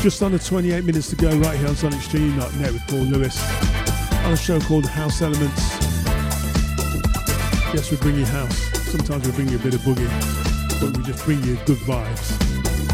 Just under 28 minutes to go right here on SonicStream.net with Paul Lewis on a show called House Elements. Yes, we bring you house. Sometimes we bring you a bit of boogie, but we just bring you good vibes.